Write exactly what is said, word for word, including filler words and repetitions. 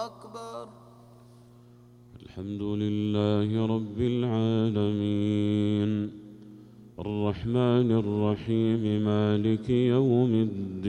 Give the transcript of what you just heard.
أكبر. الحمد لله رب العالمين الرحمن الرحيم مالك يوم الدين